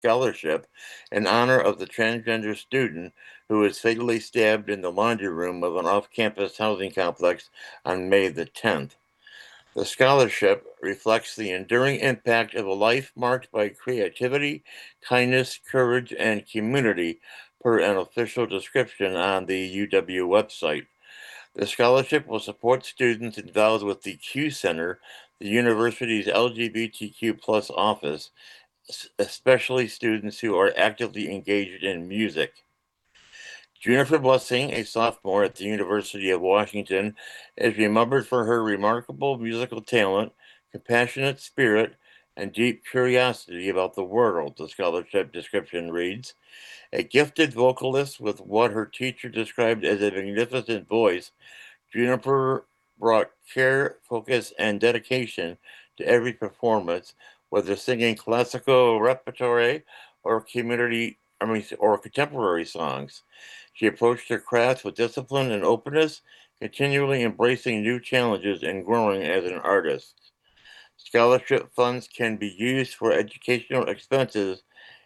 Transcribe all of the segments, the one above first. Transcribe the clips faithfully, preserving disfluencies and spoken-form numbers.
Scholarship in honor of the transgender student who was fatally stabbed in the laundry room of an off-campus housing complex on May the tenth. The scholarship reflects the enduring impact of a life marked by creativity, kindness, courage, and community, per an official description on the U W website. The scholarship will support students involved with the Q Center, the university's L G B T Q plus office, especially students who are actively engaged in music. Juniper Blessing, a sophomore at the University of Washington, is remembered for her remarkable musical talent, compassionate spirit, and deep curiosity about the world, the scholarship description reads. A gifted vocalist with what her teacher described as a magnificent voice, Juniper brought care, focus, and dedication to every performance, whether singing classical repertoire or community, I mean, or contemporary songs. She approached her craft with discipline and openness, continually embracing new challenges and growing as an artist. Scholarship funds can be used for educational expenses,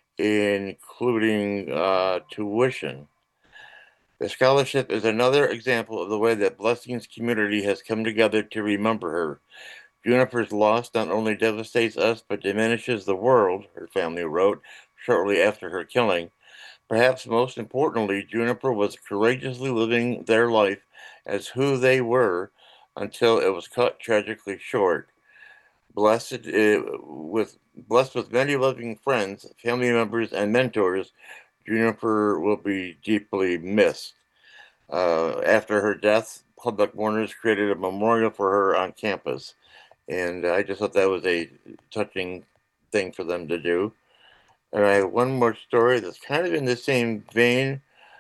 including uh, tuition. The scholarship is another example of the way that Blessing's community has come together to remember her. Juniper's loss not only devastates us, but diminishes the world, her family wrote shortly after her killing. Perhaps most importantly, Juniper was courageously living their life as who they were until it was cut tragically short. Blessed uh, with blessed with many loving friends, family members, and mentors, Juniper will be deeply missed. Uh, after her death, public mourners created a memorial for her on campus, and I just thought that was a touching thing for them to do. And I have one more story that's kind of in the same vein.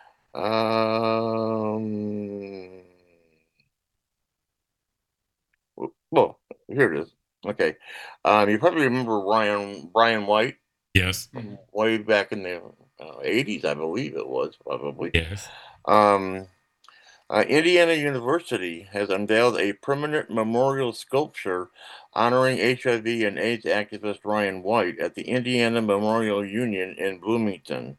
Um, well, here it is. Okay. Um, you probably remember Ryan Brian White. Yes. Way back in the uh, eighties, I believe it was, probably. Yes. Um, uh, Indiana University has unveiled a permanent memorial sculpture honoring H I V and AIDS activist Ryan White at the Indiana Memorial Union in Bloomington.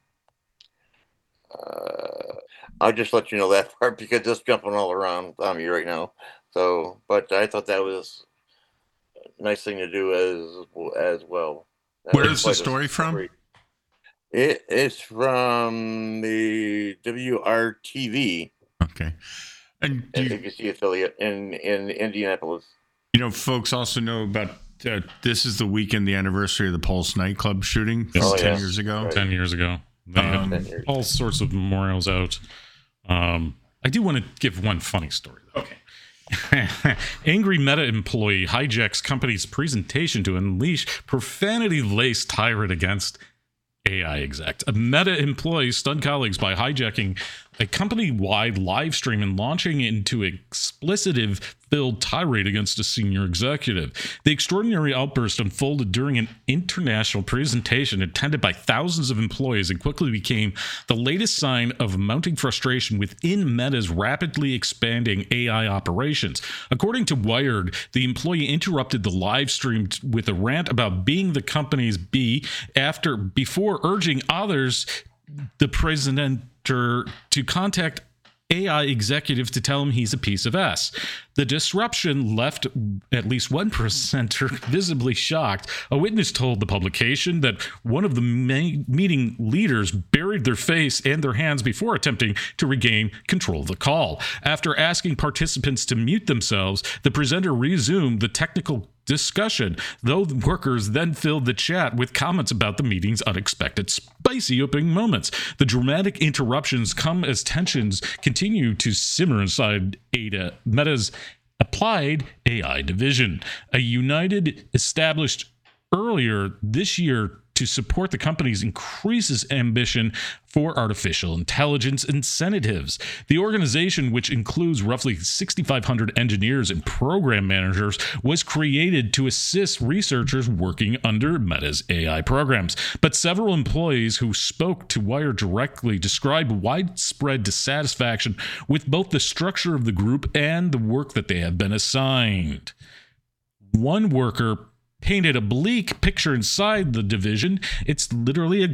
Uh, I'll just let you know that part because it's jumping all around on me right now. So, but I thought that was a nice thing to do as as well. That Where is the story from? It is from the W R T V. Okay. And you, A B C affiliate in, in Indianapolis. You know, folks also know about uh, this is the weekend, the anniversary of the Pulse nightclub shooting from Oh, ten yes. years ago. Right. ten years ago. They Um, have all sorts of memorials out. Um, I do want to give one funny story, though. Okay. Angry Meta employee hijacks company's presentation to unleash profanity-laced tirade against A I exec. A Meta employee stunned colleagues by hijacking a company-wide live stream and launching into explicitive-filled tirade against a senior executive. The extraordinary outburst unfolded during an international presentation attended by thousands of employees and quickly became the latest sign of mounting frustration within Meta's rapidly expanding A I operations. According to Wired, the employee interrupted the live stream t- with a rant about being the company's B after before urging others, the president, to contact A I executives to tell him he's a piece of S. The disruption left at least one presenter visibly shocked. A witness told the publication that one of the ma- meeting leaders buried their face and their hands before attempting to regain control of the call. After asking participants to mute themselves, the presenter resumed the technical discussion, though the workers then filled the chat with comments about the meeting's unexpected spicy opening moments. The dramatic interruptions come as tensions continue to simmer inside Ada, Meta's applied A I division. A United established earlier this year to support the company's increases ambition for artificial intelligence incentives. The organization, which includes roughly sixty-five hundred engineers and program managers, was created to assist researchers working under Meta's A I programs. But several employees who spoke to Wired directly described widespread dissatisfaction with both the structure of the group and the work that they have been assigned. One worker painted a bleak picture inside the division. It's literally a